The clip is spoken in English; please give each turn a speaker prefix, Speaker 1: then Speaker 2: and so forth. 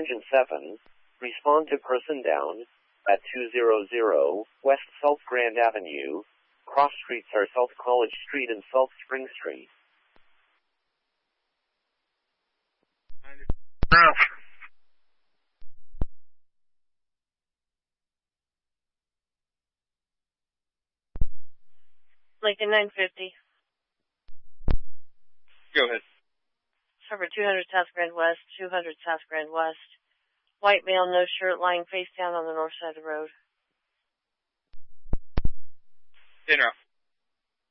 Speaker 1: Tangent 7, respond to person down at 200 West South Grand Avenue. Cross streets are South College Street and South Spring Street.
Speaker 2: Lincoln 950.
Speaker 3: Go ahead.
Speaker 2: Cover 200 South Grand West, 200 South Grand West. White male, no shirt, lying face down on the north side of the road.
Speaker 3: In route.